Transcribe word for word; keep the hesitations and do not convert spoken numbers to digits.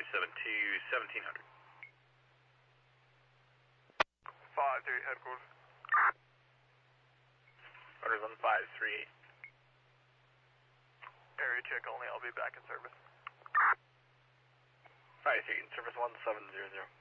seven two, seventeen hundred. five three headquarters. Orders on five three. Area check only, I'll be back in service. five three, in service one seven zero zero.